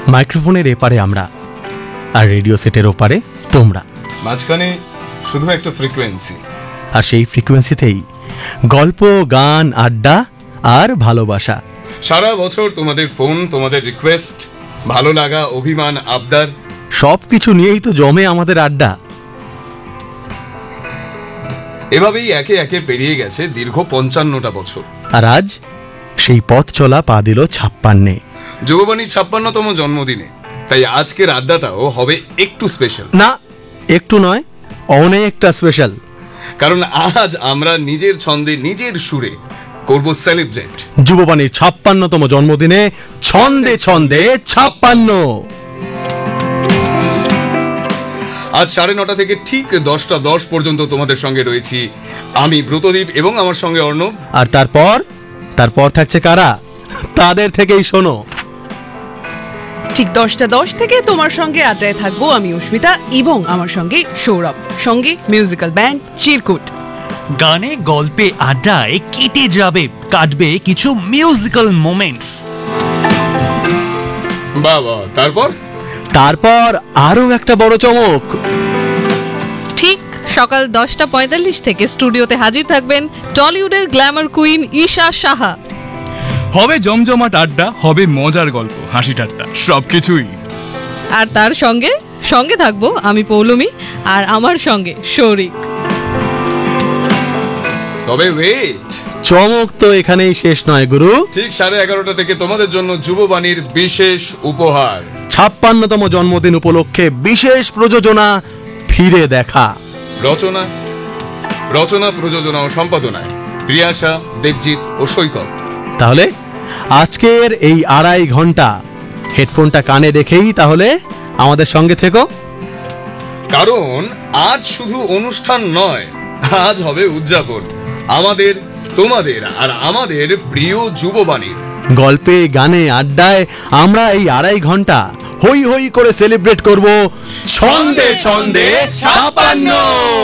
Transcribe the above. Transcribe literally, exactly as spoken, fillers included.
মাইক্রোফোনের এপারে আমরা, আর রেডিও সেটের ওপারে তোমরা, মাঝখানে শুধু একটা ফ্রিকোয়েন্সি, আর সেই ফ্রিকোয়েন্সিতেই গল্প, গান, আড্ডা আর ভালোবাসা। সারা বছর তোমাদের ফোন, তোমাদের রিকোয়েস্ট, ভালো লাগা, অভিমান, আবদার, সব কিছু নিয়েই তো জমে আমাদের আড্ডা। এভাবেই একে একে পেরিয়ে গেছে দীর্ঘ পঞ্চান্নটা বছর। আর আজ সেই পথ চলা পা দিল ছাপ্পান্নে, যুববাণীর ছাপ্পান্নতম জন্মদিনে। তাই আজকের আড্ডাটাও হবে একটু স্পেশাল। না, একটু নয়, অনেকটা স্পেশাল। কারণ আজ আমরা নিজের ছন্দে, নিজের সুরে করব সেলিব্রেট যুববাণীর ছাপ্পান্নতম জন্মদিনে ছন্দে ছন্দে ছাপ্পান্ন। আজ সাড়ে নটা থেকে ঠিক দশটা দশ পর্যন্ত তোমাদের সঙ্গে রয়েছি আমি ব্রতদীপ এবং আমার সঙ্গে অর্ণব। আর তারপর তারপর থাকছে কারা? তাদের থেকেই শোনো। ঠিক দশটা দশ থেকে তোমার সঙ্গে আড্ডায় থাকবো আমি অস্মিতা এবং আমার সঙ্গে সৌরভ, সঙ্গে মিউজিক্যাল ব্যান্ড চিরকুট। গানে, গল্পে, আড্ডায় কেটে যাবে, কাটবে কিছু মিউজিক্যাল মোমেন্টস। বাবা, তারপর তারপর আরো একটা বড় চমক। ঠিক সকাল দশটা পঁয়তাল্লিশ থেকে স্টুডিওতে হাজির থাকবেন টলিউডের গ্ল্যামার কুইন ঈশা সাহা। হবে জমজমাট আড্ডা, হবে মজার গল্প, হাসি ঠাট্টা, সবকিছুই। আর তার সঙ্গে সঙ্গে থাকবো আমি পৌলমী আর আমার সঙ্গে শৌরিক। তবে ওয়েট, চমক তো এখানেই শেষ নয় গুরু। ঠিক সাড়ে এগারোটা থেকে তোমাদের জন্য যুববাণীর বিশেষ উপহার, ছাপ্পান্নতম জন্মদিন উপলক্ষে বিশেষ প্রযোজনা ফিরে দেখা। রচনা রচনা প্রযোজনা ও সম্পাদনায় প্রিয়াশা, দেবজিৎ ও সৈকত। তাহলে আজকের এই আড়াই ঘন্টা হেডফোনটা কানে রেখেই তাহলে আমাদের সঙ্গে থেকো। কারণ আজ শুধু অনুষ্ঠান নয়, আজ হবে উদযাপন আমাদের, তোমাদের আর আমাদের প্রিয় যুববাণীর। গল্পে, গানে, আড্ডায় আমরা এই আড়াই ঘন্টা হই হই করে সেলিব্রেট করব ছন্দে ছন্দে ছাপ্পান্ন।